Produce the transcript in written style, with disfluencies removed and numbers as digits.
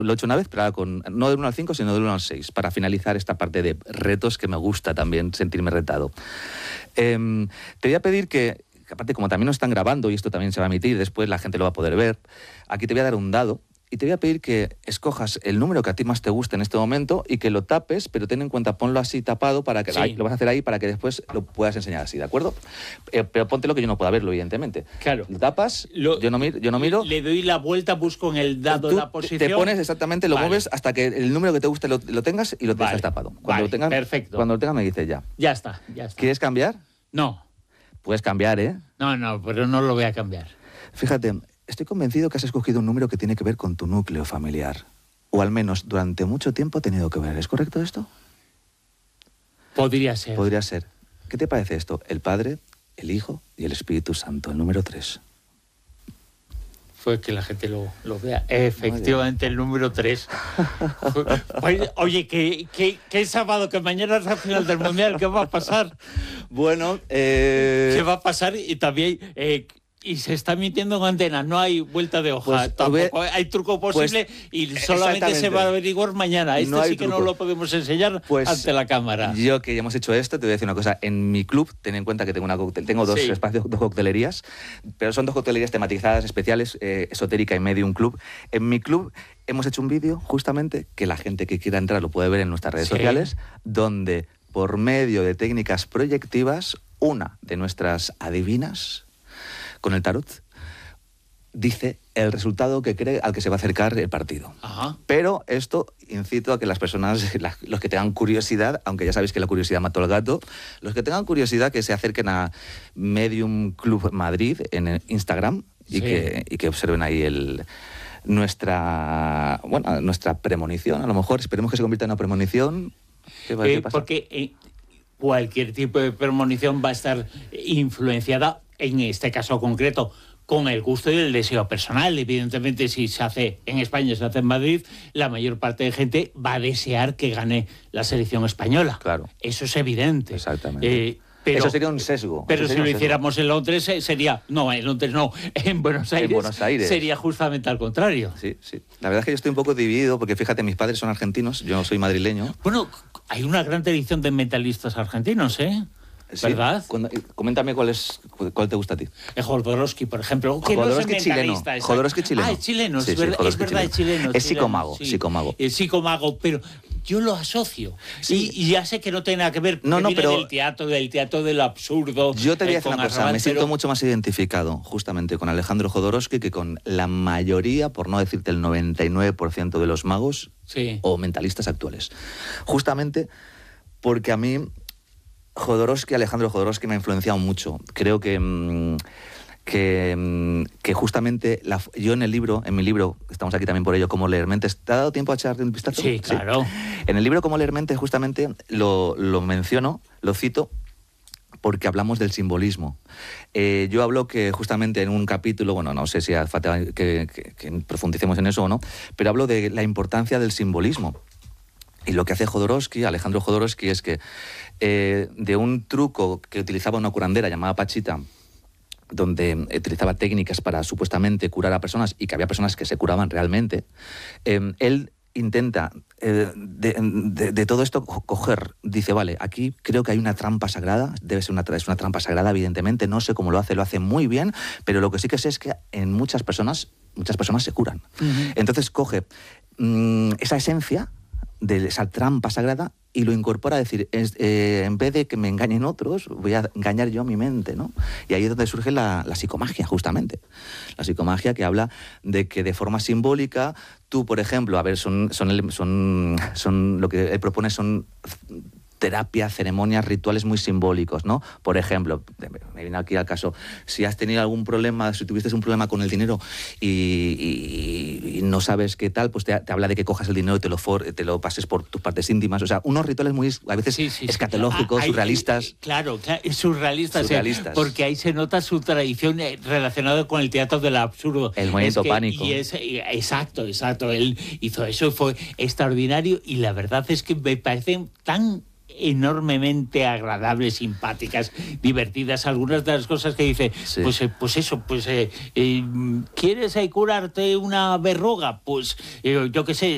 Lo he hecho una vez, pero no del 1 al 5, sino del 1 al 6, para finalizar esta parte de retos que me gusta también sentirme retado. Te voy a pedir que, aparte como también nos están grabando y esto también se va a emitir, después la gente lo va a poder ver, aquí te voy a dar un dado y te voy a pedir que escojas el número que a ti más te guste en este momento y que lo tapes, pero ten en cuenta, ponlo así tapado para que lo vas a hacer ahí para que después lo puedas enseñar así, ¿de acuerdo? Pero póntelo que yo no pueda verlo, evidentemente. Claro. Lo tapas, yo no miro. Le doy la vuelta, busco en el dado la posición. Te pones exactamente, lo mueves hasta que el número que te guste lo tengas y lo tengas tapado. Cuando lo tengas, perfecto. Cuando lo tengas me dices ya. Ya está. ¿Quieres cambiar? No. Puedes cambiar, ¿eh? No, pero no lo voy a cambiar. Fíjate, estoy convencido que has escogido un número que tiene que ver con tu núcleo familiar. O al menos durante mucho tiempo ha tenido que ver. ¿Es correcto esto? Podría ser. Podría ser. ¿Qué te parece esto? El Padre, el Hijo y el Espíritu Santo, el número 3. Fue que la gente lo vea. Efectivamente, el número 3. Oye, ¿qué sábado? Que mañana es la final del Mundial. ¿Qué va a pasar? Bueno, ¿qué va a pasar? Y también... y se está mintiendo en antena, no hay vuelta de hoja, pues, tampoco hay truco posible y solamente se va a averiguar mañana. No sí que truco. No lo podemos enseñar ante la cámara. Yo que ya hemos hecho esto, te voy a decir una cosa. En mi club, ten en cuenta que tengo dos espacios, dos coctelerías, pero son dos coctelerías tematizadas, especiales, esotérica y medium club. En mi club hemos hecho un vídeo, justamente, que la gente que quiera entrar lo puede ver en nuestras redes sociales, donde por medio de técnicas proyectivas, una de nuestras adivinas con el tarot dice el resultado que cree al que se va a acercar el partido. Ajá. Pero esto incito a que las personas, los que tengan curiosidad, aunque ya sabéis que la curiosidad mató al gato, los que tengan curiosidad que se acerquen a Medium Club Madrid en Instagram y que observen ahí nuestra premonición. A lo mejor esperemos que se convierta en una premonición. ¿Qué pasa? Porque cualquier tipo de premonición va a estar influenciada, en este caso concreto, con el gusto y el deseo personal. Evidentemente, si se hace en España, se hace en Madrid, la mayor parte de gente va a desear que gane la selección española. Claro. Eso es evidente. Exactamente. Eso sería un sesgo. Pero si lo hiciéramos en Londres, sería... No, en Londres no. En Buenos Aires sería justamente al contrario. Sí. La verdad es que yo estoy un poco dividido, porque fíjate, mis padres son argentinos, yo soy madrileño. Bueno, hay una gran tradición de mentalistas argentinos, ¿eh? ¿Verdad? Coméntame cuál te gusta a ti. Jodorowsky, por ejemplo. Jodorowsky chileno. Jodorowsky chileno. Ah, es chileno, sí, es verdad, es chileno. Es psicomago, psicomago. Es psicomago, pero yo lo asocio. Sí. Y ya sé que no tiene nada que ver, viene pero del teatro del absurdo. Yo te voy a decir una cosa, me siento mucho más identificado justamente con Alejandro Jodorowsky que con la mayoría, por no decirte el 99% de los magos o mentalistas actuales. Justamente porque a mí Alejandro Jodorowsky me ha influenciado mucho. Creo que justamente yo en mi libro, estamos aquí también por ello, Cómo leer mentes, ¿te ha dado tiempo a echarle un vistazo? Sí, claro. En el libro Cómo leer mentes justamente lo menciono, lo cito, porque hablamos del simbolismo. Yo hablo que justamente en un capítulo, bueno, no sé si hace falta que profundicemos en eso o no, pero hablo de la importancia del simbolismo. Y lo que hace Alejandro Jodorowsky, es que de un truco que utilizaba una curandera llamada Pachita, donde utilizaba técnicas para supuestamente curar a personas y que había personas que se curaban realmente, él intenta de todo esto coger, dice, vale, aquí creo que hay una trampa sagrada, es una trampa sagrada, evidentemente, no sé cómo lo hace muy bien, pero lo que sí que sé es que en muchas personas se curan. Uh-huh. Entonces coge esa esencia de esa trampa sagrada y lo incorpora a decir, en vez de que me engañen otros, voy a engañar yo a mi mente, ¿no? Y ahí es donde surge la psicomagia, justamente. La psicomagia que habla de que de forma simbólica, tú, por ejemplo, a ver, son lo que él propone son terapias, ceremonias, rituales muy simbólicos, ¿no? Por ejemplo, me viene aquí al caso, si has tenido algún problema, si tuviste un problema con el dinero y no sabes qué tal, pues te habla de que cojas el dinero y te lo pases por tus partes íntimas. O sea, unos rituales muy, a veces, escatológicos, surrealistas. Claro, surrealistas. Porque ahí se nota su tradición relacionada con el teatro del absurdo. El movimiento pánico. Exacto. Él hizo eso, fue extraordinario y la verdad es que me parecen tan enormemente agradables, simpáticas, divertidas, algunas de las cosas que dice, ¿quieres curarte una verruga? Pues yo qué sé,